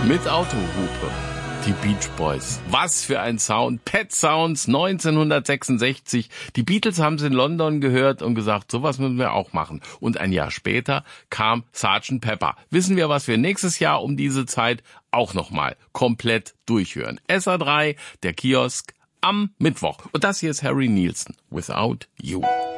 Mit Autohupe. Die Beach Boys. Was für ein Sound. Pet Sounds 1966. Die Beatles haben es in London gehört und gesagt, sowas müssen wir auch machen. Und ein Jahr später kam Sgt. Pepper. Wissen wir, was wir nächstes Jahr um diese Zeit auch nochmal komplett durchhören. SA3, der Kiosk am Mittwoch. Und das hier ist Harry Nilsson. Without You.